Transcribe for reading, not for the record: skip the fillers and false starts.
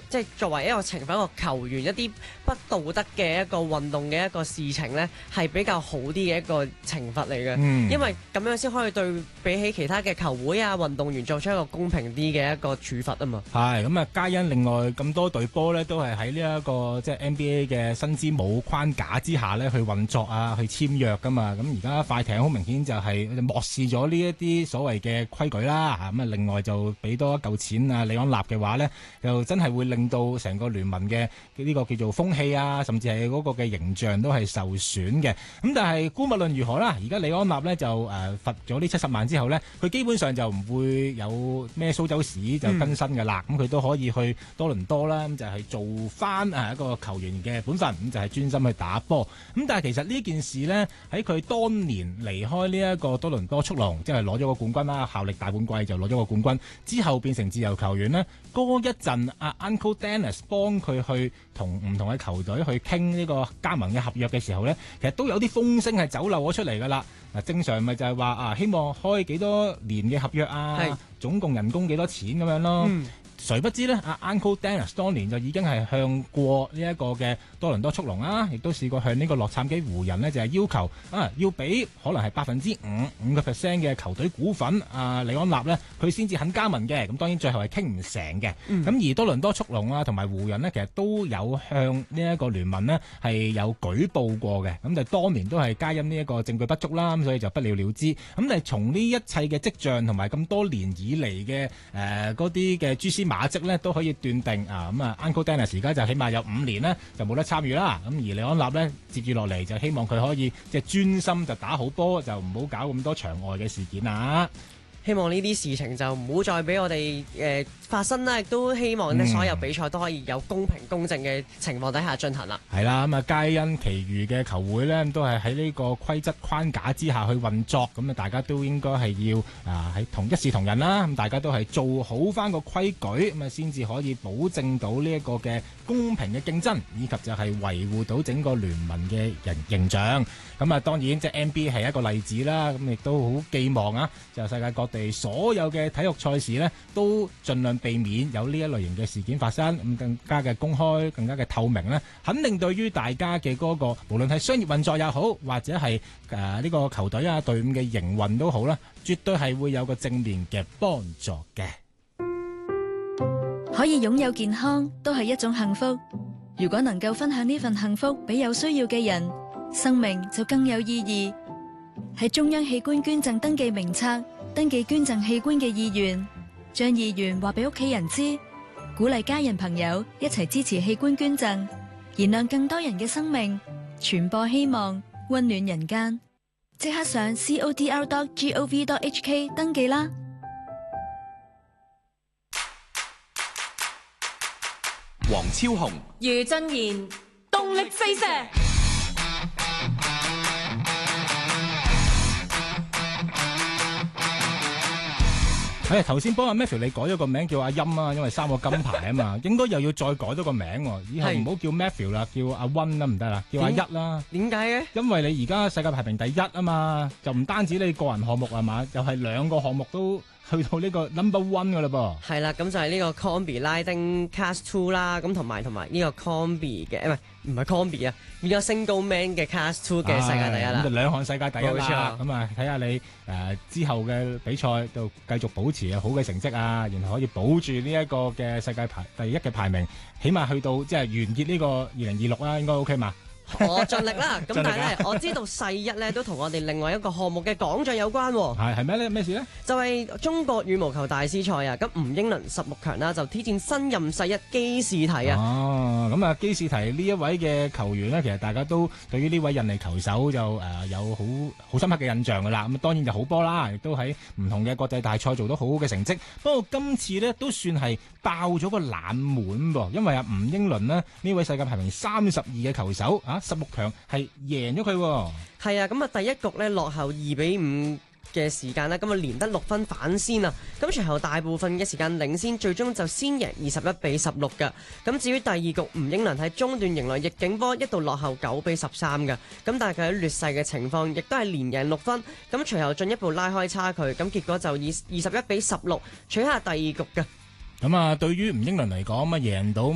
即係作為一個懲罰一個球員一啲不道德嘅一個運動嘅一個事情呢，係比較好啲嘅一個懲罰嚟嘅。因為咁樣先可以對比起其他嘅球會啊運動員作出一個公平啲嘅一個處罰啊嘛。 係咁啊，皆因另外咁多隊波呢，都係喺呢一個即係 NBA 嘅薪資帽框架之下呢去運作啊，去簽約噶嘛。咁而家快艇好明顯就係漠視咗呢一啲所謂嘅規矩啦。咁啊，另外就俾多一嚿錢啊，李安納嘅話呢，就真係會令到成個聯盟嘅呢個叫做風氣啊，甚至係嗰個嘅形象都係受損嘅。咁但係姑勿論如何啦，而家李安納呢就罰咗呢70萬之後呢，佢基本上就唔會有咩蘇州屎就更新㗎啦。咁佢都可以去多倫多啦，咁就係做翻一個球員嘅本分，咁就係專心去打波。咁但係其實呢件事呢，喺佢當年離開呢一個多倫多速龍，即係攞咗個冠軍啦，效力大半季就攞咗個冠軍之後變成自由球員呢，嗰一陣Uncle Dennis 幫佢去同唔同嘅球隊去傾呢個加盟嘅合約嘅時候呢，其實都有啲風聲係走漏咗出嚟㗎啦。嗱，正常咪就係話希望開幾多年嘅合約啊，總共人工幾多錢咁樣咯。誰不知呢Uncle Dennis 當年就已經係向過呢一個嘅多倫多速龍啊，亦都試過向呢個洛杉磯湖人呢，就係要求要俾可能係5%嘅球隊股份李安納呢，佢先至肯加盟嘅。咁當然最後係傾唔成嘅。咁而多倫多速龍啊同埋湖人呢，其實都有向呢一個聯盟呢係有舉報過嘅。咁就當年都係皆因呢一個證據不足啦，咁所以就不了了之。咁但係從呢一切嘅跡象同埋咁多年以嚟嘅嗰啲嘅蛛絲馬跡咧，都可以斷定Uncle Dennis 而家就起碼有5年呢就冇得參與啦。咁而李安納呢，接住落嚟就希望佢可以即係專心就打好波，就唔好搞咁多場外嘅事件啊。 希望呢啲事情就唔好再俾我哋發生啦，亦都希望呢所有比賽都可以有公平公正嘅情況底下進行啦。 係啦，咁皆因其餘嘅球會呢，都係喺呢個規則框架之下去運作，咁大家都應該係要喺一視同仁啦。咁大家都係做好翻個規矩，咁先至可以保證到呢一個嘅公平嘅競爭，以及就係維護到整個聯盟嘅形象。咁當然即係 NBA 係一個例子啦。咁亦都好寄望就世界各地所有嘅體育賽事呢，都盡量避免有呢一類型嘅事件發生，咁更加嘅公開，更加嘅透明呢，肯定對於大家嘅嗰個無論係商業運作也好，或者係呢個球隊隊伍嘅營運都好啦，絕對係會有個正面嘅幫助嘅。 可以擁有健康都係一種幸福，如果能夠分享呢份幸福俾有需要嘅人，生命就更有意義。喺中央器官捐贈登記名冊登記捐贈器官嘅意願，將意願話俾屋企人知，鼓勵家人朋友一齊支持器官捐贈，燃亮更多人嘅生命，傳播希望，溫暖人間。即刻上 codr.gov.hk 登記啦！ 黃超雄、 余振賢，動力飛射。 頭先幫阿 Matthew 你改咗個名叫阿音啊，因為3個金牌啊嘛，應該又要再改多個名喎。以後唔好叫 Matthew 啦，叫阿温啦，唔得啦，叫阿一啦。 點解嘅？因為你而家世界排名第1啊嘛，就唔單止你個人項目係嘛，又係2個項目都去到呢個 number 1噶啦噃。 係啦，咁就係呢個 Combi 拉丁 Class 2啦，咁同埋呢個 Combi 嘅唔係 Combi 啊，變咗 Single Man 嘅 Class 2嘅世界第一啦。咁就 2項世界第一啦。咁睇下你之後嘅比賽就繼續保持好嘅成績啊，然後可以保住呢一個嘅世界第1嘅排名，起碼去到即係完結呢個2026啦，應該 OK 嘛？ 我盡力啦，咁但係咧，我知道世一咧都同我哋另外一個項目嘅獎獎有關喎。 係咩咧？咩事咧？ 就係中國羽毛球大師賽啊！咁吳英倫16強啦，就挑戰新任世一基士提啊！ 咁基士提呢一位嘅球員呢，其實大家都對於呢位印尼球手就有好深刻嘅印象噶啦。咁當然就好波啦，亦都喺唔同嘅國際大賽做到好好嘅成績。不過今次呢，都算係爆咗個冷門噃，因為吳英倫呢位世界排名32嘅球手16強係贏咗佢喎。 係啊，咁第一局呢落後2-5嘅時間呢，咁連得6分反先啊。咁隨後大部分嘅時間領先，最終就先贏21-16㗎。咁至於第二局，吳英倫喺中段迎來逆境波，一度落後9-13㗎。咁但係佢喺劣勢嘅情況，亦都係連贏6分。咁隨後進一步拉開差距，咁結果就以21-16取下第二局㗎。 咁對於吳英倫嚟講，贏到